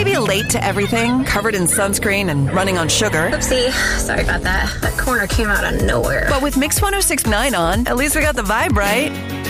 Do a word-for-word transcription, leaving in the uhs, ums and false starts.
Maybe late to everything, covered in sunscreen and running on sugar. Oopsie. Sorry about that. That corner came out of nowhere. But with Mix one oh six point nine on, at least we got the vibe right.